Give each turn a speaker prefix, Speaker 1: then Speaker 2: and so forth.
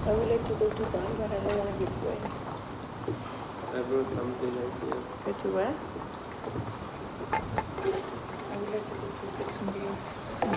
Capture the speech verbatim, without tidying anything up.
Speaker 1: I would like to go to Bali, but I don't want to give way.
Speaker 2: I brought something like here.
Speaker 1: Go to where?